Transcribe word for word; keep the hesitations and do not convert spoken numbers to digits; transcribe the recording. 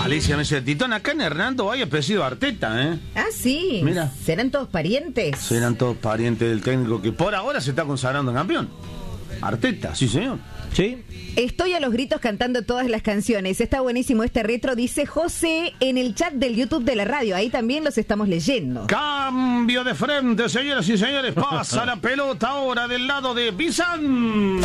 Alicia me dice, Titón, acá en Hernando hay apellido Arteta, ¿eh? Ah, sí. Mira. ¿Serán todos parientes? Serán todos parientes del técnico que por ahora se está consagrando en campeón. Arteta, sí señor. Sí. Estoy a los gritos cantando todas las canciones. Está buenísimo este retro, dice José en el chat del YouTube de la radio. Ahí también los estamos leyendo. Cambio de frente, señoras y señores. Pasa la pelota ahora del lado de Bizán.